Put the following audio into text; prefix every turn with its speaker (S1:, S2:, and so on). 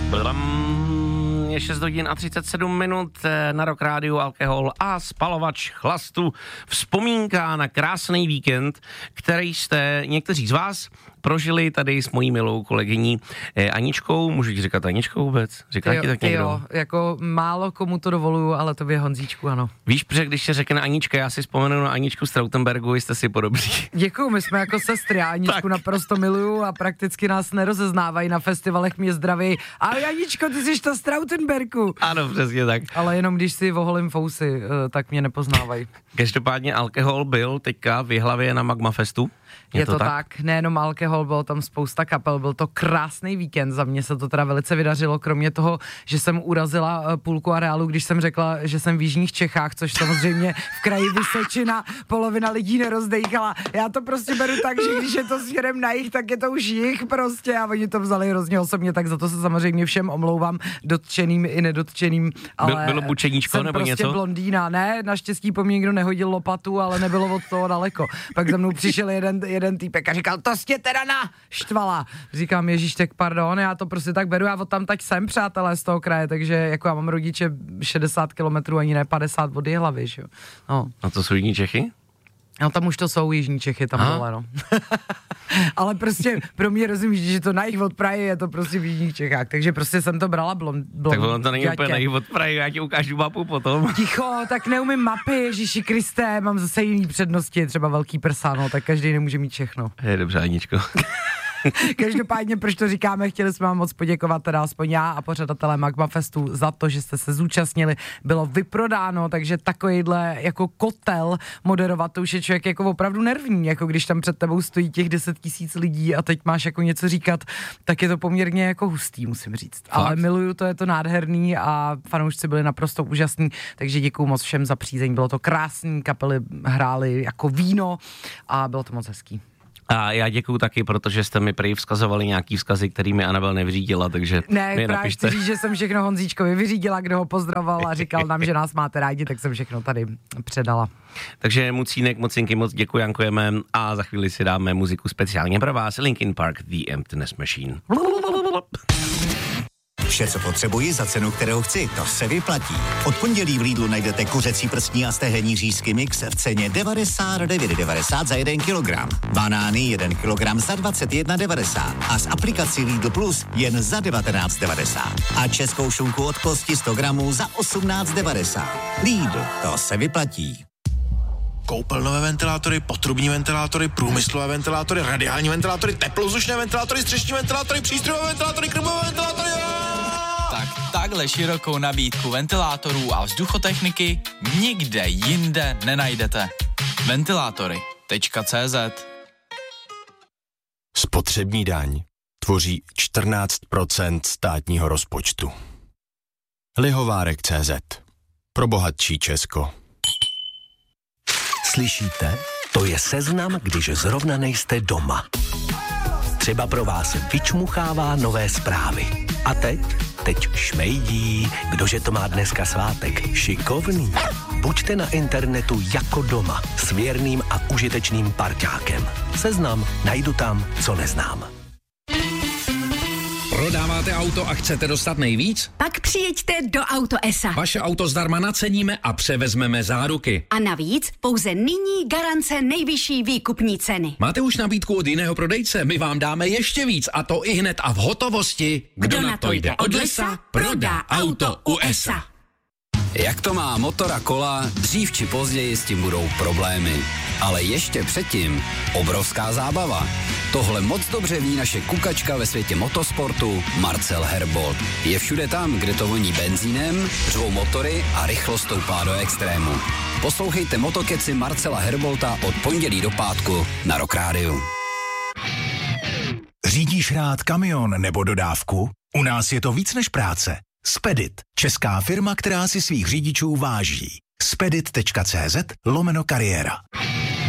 S1: Je 6 hodin a 37 minut na Rock Rádiu, alkohol a spalovač chlastu. Vzpomínka na krásný víkend, který jste někteří z vás prožili tady s mojí milou kolegyní Aničkou. Můžu ti říkat Aničkou vůbec? Říká ti tak někdo?
S2: Jo, jako málo komu to dovoluju, ale tobě, Honzíčku, ano.
S1: Víš, protože když se řekne Anička, já si vzpomenu na Aničku z Trautenbergu, jste si podobní.
S2: Děkuju, my jsme jako sestry, já Aničku naprosto miluju a prakticky nás nerozeznávají na festivalech, mě zdraví. Ale Aničko, ty jsi ta z Trautenbergu.
S1: Ano, přesně tak.
S2: Ale jenom když si oholím fousy, tak mě nepoznávají.
S1: Každopádně alkohol byl teďka v Jihlavě na Magma Festu.
S2: Je to tak, nejenom alkohol, bylo tam spousta kapel, byl to krásný víkend, za mě se to teda velice vydařilo, kromě toho, že jsem urazila půlku areálu, když jsem řekla, že jsem v jižních Čechách, což samozřejmě v kraji Vysočina polovina lidí nerozdejchala. Já to prostě beru tak, že když je to směrem na jih, tak je to už jich prostě a oni to vzali hrozně osobně, tak za to se samozřejmě všem omlouvám, dotčeným i nedotčeným, ale
S1: bylo bučeníčko
S2: jsem
S1: nebo
S2: prostě
S1: něco?
S2: Blondýna, ne, naštěstí po mně někdo nehodil lopatu, ale nebylo od toho daleko. Pak za mnou přišel jeden týpek a říkal, to jste teda naštvala. Říkám, Ježíš, tak pardon, já to prostě tak beru, já od tam tak jsem, přátelé, z toho kraje, takže jako já mám rodiče 60 kilometrů, ani ne 50 od Jihlavy, že jo. No.
S1: A to jsou jiní Čechy?
S2: No tam už to jsou jižní Čechy, tam dole, no. Ale prostě pro mě rozumíš, že to na jich od Prahy je to prostě v jižních Čechách, takže prostě jsem to brala
S1: Tak ono to není úplně na jich od Prahy, já ti ukážu mapu potom.
S2: Ticho, tak neumím mapy, Ježíši Kriste, mám zase jiný přednosti, třeba velký prsa, no, tak každý nemůže mít všechno.
S1: Je dobře, Aničko.
S2: Každopádně, proč to říkáme, chtěli jsme vám moc poděkovat, teda aspoň já a pořadatelé Magma Festu za to, že jste se zúčastnili, bylo vyprodáno, takže takovýhle jako kotel moderovat, to už je člověk jako opravdu nervní, jako když tam před tebou stojí těch 10 000 lidí a teď máš jako něco říkat, tak je to poměrně jako hustý, musím říct.
S1: Fakt?
S2: Ale miluju to, je to nádherný a fanoušci byli naprosto úžasní, takže děkuju moc všem za přízeň, bylo to krásný, kapely hrály jako víno a bylo to moc hezký.
S1: A já děkuju taky, protože jste mi prý vzkazovali nějaký vzkazy, který mi Anabel nevyřídila, takže
S2: ne,
S1: mi
S2: právě
S1: napište.
S2: chci říct, že jsem všechno Honzíčkovi vyřídila, kdo ho pozdravoval a říkal nám, že nás máte rádi, tak jsem všechno tady předala.
S1: Takže Mucínek, Mocinky, moc děkujeme a za chvíli si dáme muziku speciálně pro vás, Linkin Park, The Emptiness Machine.
S3: Vše, co potřebuji za cenu, kterou chci, to se vyplatí. Od pondělí v Lidlu najdete kuřecí prstní a stehenní řízky mix v ceně 99,90 za 1 kilogram. Banány 1 kilogram za 21,90 a s aplikací Lidl Plus jen za 19,90. A českou šunku od kosti 100 gramů za 18,90. Lidl, to se vyplatí.
S4: Koupelnové ventilátory, potrubní ventilátory, průmyslové ventilátory, radiální ventilátory, teplozdušné ventilátory, střešní ventilátory, přístrojové ventilátory, krmové ventilátory.
S5: Tak takhle širokou nabídku ventilátorů a vzduchotechniky nikde jinde nenajdete. Ventilátory.cz.
S6: Spotřební daň tvoří 14% státního rozpočtu. Lihovárek.cz. Pro bohatší Česko.
S7: Slyšíte? To je seznam, když zrovna nejste doma. Třeba pro vás vyčmuchává nové zprávy. A teď šmejdí, kdože to má dneska svátek. Šikovný. Buďte na internetu jako doma, s věrným a užitečným parťákem. Seznam najdu tam, co neznám.
S8: Prodáváte auto a chcete dostat nejvíc?
S9: Pak přijeďte do Auto S.A.
S8: Vaše auto zdarma naceníme a převezmeme záruky.
S9: A navíc pouze nyní garance nejvyšší výkupní ceny.
S8: Máte už nabídku od jiného prodejce? My vám dáme ještě víc a to i hned a v hotovosti.
S9: Kdo na to jde od lesa, prodá auto u S.A.
S10: Jak to má motor a kola, dřív či později s tím budou problémy. Ale ještě předtím obrovská zábava. Tohle moc dobře ví naše kukačka ve světě motosportu Marcel Herbold. Je všude tam, kde to voní benzínem, řvou motory a rychlost stoupá do extrému. Poslouchejte motokeci Marcela Herbolta od pondělí do pátku na Rock Rádiu.
S3: Řídíš rád kamion nebo dodávku? U nás je to víc než práce. Spedit, česká firma, která si svých řidičů váží. Spedit.cz/kariéra.